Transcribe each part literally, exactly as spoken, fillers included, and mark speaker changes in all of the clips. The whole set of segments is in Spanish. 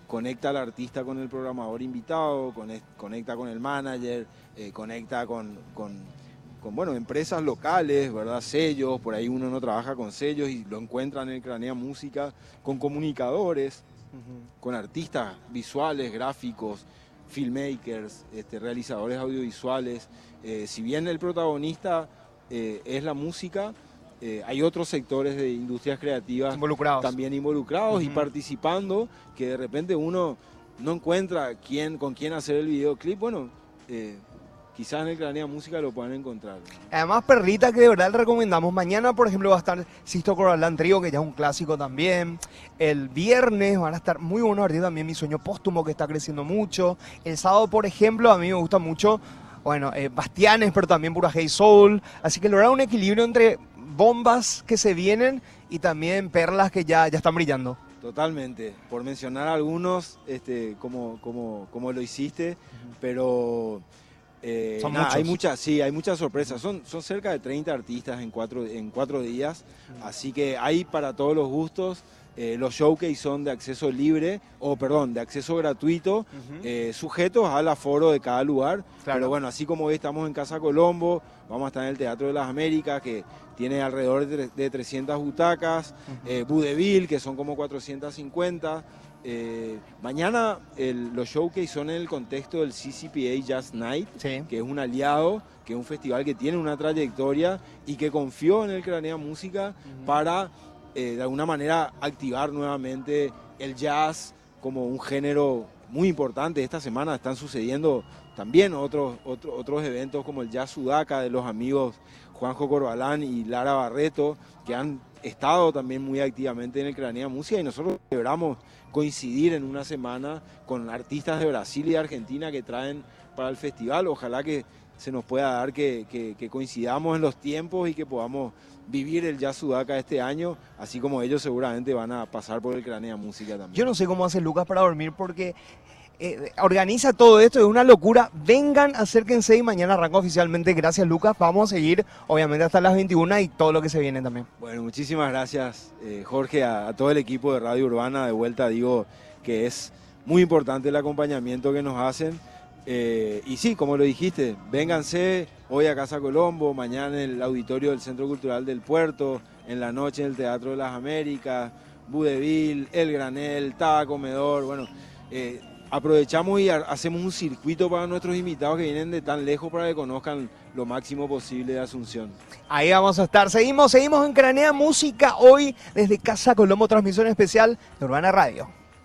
Speaker 1: conecta al artista con el programador invitado, conecta con el manager, eh, conecta con, con, con bueno, empresas locales, ¿verdad? Sellos, por ahí uno no trabaja con sellos y lo encuentra en el Cranea Música, con comunicadores, uh-huh. con artistas visuales, gráficos, filmmakers, este, realizadores audiovisuales. Eh, si bien el protagonista eh, es la música, Eh, hay otros sectores de industrias creativas
Speaker 2: involucrados.
Speaker 1: también involucrados uh-huh. y participando, que de repente uno no encuentra quién, con quién hacer el videoclip. Bueno, eh, quizás en el Cranea Música lo puedan encontrar.
Speaker 2: Además, perlita que de verdad le recomendamos. Mañana, por ejemplo, va a estar Sisto Corbalán Trío, que ya es un clásico también. El viernes van a estar muy buenos artistas también, Mi Sueño Póstumo, que está creciendo mucho. El sábado, por ejemplo, a mí me gusta mucho, bueno, eh, Bastianes, pero también Pura Hey Soul. Así que lograr un equilibrio entre bombas que se vienen y también perlas que ya, ya están brillando.
Speaker 1: Totalmente, por mencionar algunos, este, como, como, como lo hiciste, uh-huh. pero eh,
Speaker 2: son
Speaker 1: nada,
Speaker 2: muchos.
Speaker 1: hay muchas, sí, hay muchas sorpresas. Son, son cerca de treinta artistas en cuatro, en cuatro días, uh-huh. así que hay para todos los gustos. Eh, los showcase son de acceso libre, o perdón, de acceso gratuito, uh-huh. eh, sujetos al aforo de cada lugar. Claro. Pero bueno, así como hoy estamos en Casa Colombo, vamos a estar en el Teatro de las Américas, que tiene alrededor de, de trescientas butacas, uh-huh. eh, Budeville, que son como cuatrocientas cincuenta. Eh, mañana el, los showcase son en el contexto del C C P A Jazz Night, sí. que es un aliado, que es un festival que tiene una trayectoria y que confió en el Cranea Música uh-huh. para... Eh, de alguna manera activar nuevamente el jazz como un género muy importante. Esta semana están sucediendo también otros, otros, otros eventos como el Jazz Sudaca de los amigos Juanjo Corbalán y Lara Barreto, que han estado también muy activamente en el Cranea Música, y nosotros celebramos coincidir en una semana con artistas de Brasil y de Argentina que traen para el festival. Ojalá que se nos pueda dar que, que, que coincidamos en los tiempos y que podamos vivir el Jazz Sudaca este año, así como ellos seguramente van a pasar por el Cranea Música también.
Speaker 2: Yo no sé cómo hace Lucas para dormir porque eh, organiza todo esto, es una locura. Vengan, acérquense y mañana arranca oficialmente. Gracias, Lucas. Vamos a seguir, obviamente, hasta las veintiuna y todo lo que se viene también.
Speaker 1: Bueno, muchísimas gracias, eh, Jorge, a, a todo el equipo de Radio Urbana. De vuelta digo que es muy importante el acompañamiento que nos hacen. Eh, y sí, como lo dijiste, vénganse hoy a Casa Colombo, mañana en el auditorio del Centro Cultural del Puerto, en la noche en el Teatro de las Américas, Budeville, El Granel, Taba Comedor. Bueno, eh, aprovechamos y hacemos un circuito para nuestros invitados que vienen de tan lejos para que conozcan lo máximo posible de Asunción.
Speaker 2: Ahí vamos a estar. Seguimos, seguimos en Cranea Música hoy desde Casa Colombo, transmisión especial de Urbana Radio.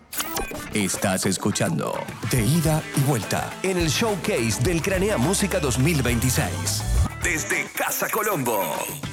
Speaker 3: Estás escuchando De Ida y Vuelta en el Showcase del Cranea Música dos mil veintiséis. Desde Casa Colombo.